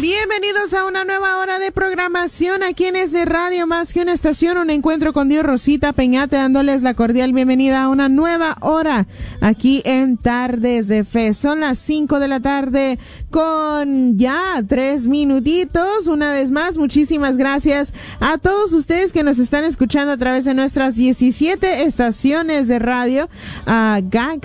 Bienvenidos a una nueva hora de programación aquí en Es de Radio Más que una estación, un encuentro con Dios. Rosita Peñate dándoles la cordial bienvenida a una nueva hora aquí en Tardes de Fe. Son las 5 de la tarde con ya 3 minutitos. Una vez más, muchísimas gracias a todos ustedes que nos están escuchando a través de nuestras 17 estaciones de radio.